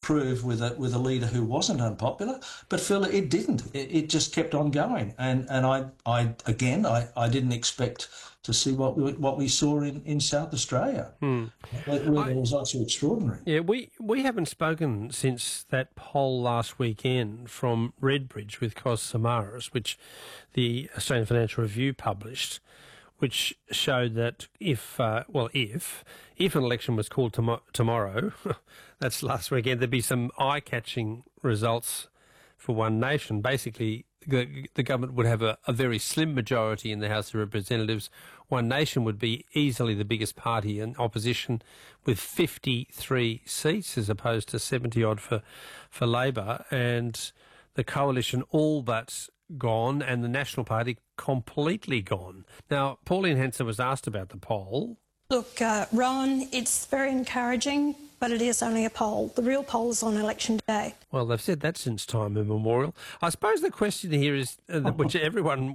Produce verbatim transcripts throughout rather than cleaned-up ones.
improve with a with a leader who wasn't unpopular. But Phil, it didn't. It, it just kept on going. And and I I again I, I didn't expect to see what we, what we saw in, in South Australia. Hmm. Where, where I, the results were extraordinary. Yeah, we, we haven't spoken since that poll last weekend from Redbridge with Cos Samaras, which the Australian Financial Review published, which showed that if, uh, well, if, if an election was called tom- tomorrow, that's last weekend, there'd be some eye-catching results for One Nation. Basically, the, the government would have a, a very slim majority in the House of Representatives. One Nation would be easily the biggest party in opposition with fifty-three seats as opposed to seventy-odd for, for Labor, and the coalition all but gone and the National Party completely gone. Now, Pauline Hanson was asked about the poll. Look, uh, Ron, it's very encouraging, but it is only a poll. The real poll is on election day. Well, they've said that since time immemorial. I suppose the question here is, uh, which everyone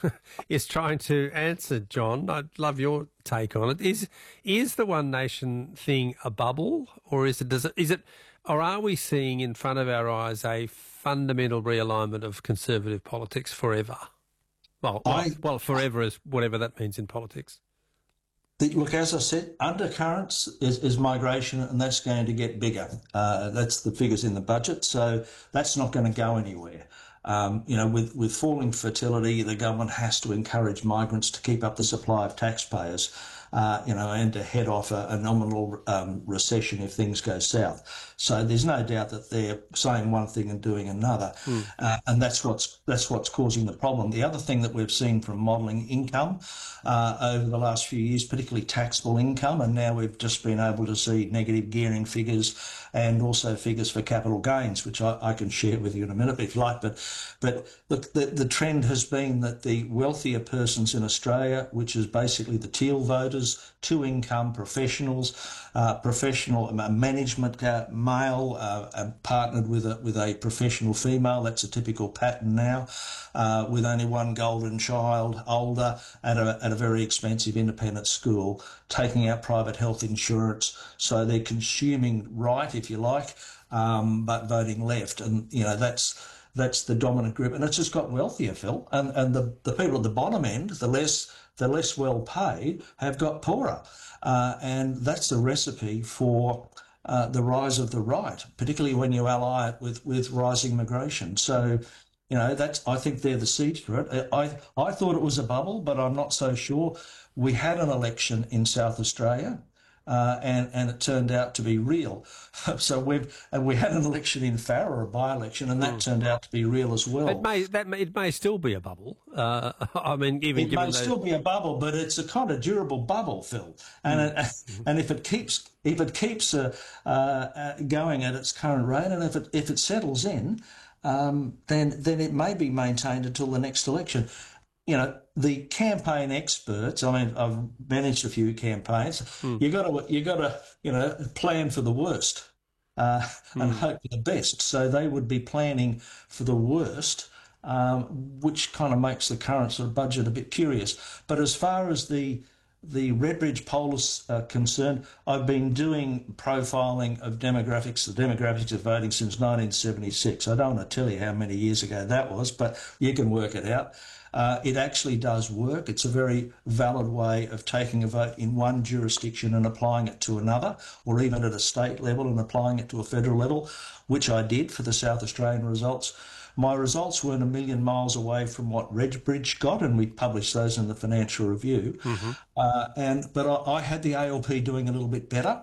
is trying to answer, John, I'd love your take on it, is is the One Nation thing a bubble, or is it, does it, is it, or are we seeing in front of our eyes a fundamental realignment of conservative politics forever? Well, well, I, well forever is whatever that means in politics. The, look, as I said, undercurrents is, is migration, and that's going to get bigger. Uh, that's the figures in the budget, so that's not going to go anywhere. Um, you know, with, with falling fertility, the government has to encourage migrants to keep up the supply of taxpayers, uh, you know, and to head off a, a nominal um, recession if things go south. So there's no doubt that they're saying one thing and doing another, mm. uh, and that's what's that's what's causing the problem. The other thing that we've seen from modelling income uh, over the last few years, particularly taxable income, and now we've just been able to see negative gearing figures and also figures for capital gains, which I, I can share with you in a minute if you like. But but look, the, the trend has been that the wealthier persons in Australia, which is basically the teal voters, two-income professionals, uh, professional uh, management uh, male uh, uh, partnered with a with a professional female. That's a typical pattern now, uh, with only one golden child, older, at a at a very expensive independent school, taking out private health insurance. So they're consuming right, if you like, um, but voting left, and you know that's. That's the dominant group, and it's just got wealthier, Phil. And and the, the people at the bottom end, the less the less well paid, have got poorer, uh, and that's the recipe for uh, the rise of the right, particularly when you ally it with with rising migration. So, you know, that's I think they're the seeds for it. I I thought it was a bubble, but I'm not so sure. We had an election in South Australia. Uh, and, and it turned out to be real. So we've and we had an election in Farrer, a by-election, and that mm. turned out to be real as well. It may that may, it may still be a bubble. Uh, I mean, even it given may those... still be a bubble, but it's a kind of durable bubble, Phil. And mm. it, and if it keeps if it keeps uh, uh, going at its current rate, and if it if it settles in, um, then then it may be maintained until the next election. You know, the campaign experts, I mean, I've managed a few campaigns. Mm. You got to, you got to, you know, plan for the worst uh, mm. and hope for the best. So they would be planning for the worst, um, which kind of makes the current sort of budget a bit curious. But as far as the the Redbridge poll is uh, concerned, I've been doing profiling of demographics, the demographics of voting since nineteen seventy-six. I don't want to tell you how many years ago that was, but you can work it out. Uh, it actually does work. It's a very valid way of taking a vote in one jurisdiction and applying it to another, or even at a state level and applying it to a federal level, which I did for the South Australian results. My results weren't a million miles away from what Redbridge got, and we published those in the Financial Review. Mm-hmm. Uh, and but I, I had the A L P doing a little bit better,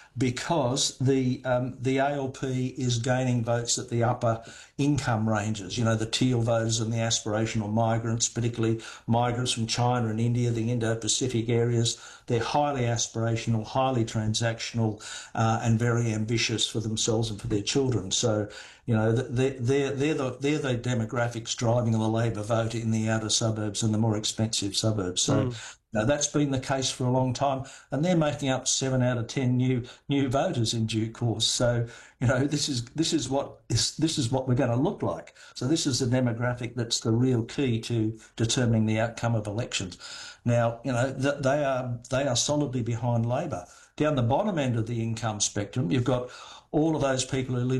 because the um, the A L P is gaining votes at the upper income ranges, you know, the teal voters and the aspirational migrants, particularly migrants from China and India, the Indo-Pacific areas. They're highly aspirational, highly transactional, uh, and very ambitious for themselves and for their children. So, you know, they're, they're, they're, the, they're the demographics driving the Labor vote in the outer suburbs and the more expensive suburbs. So, mm. Now, that's been the case for a long time, and they're making up seven out of ten new new voters in due course. So, you know, this is this is what is this is what we're going to look like. So, this is the demographic that's the real key to determining the outcome of elections. Now, you know, th- they are they are solidly behind Labor. Down the bottom end of the income spectrum, you've got all of those people who live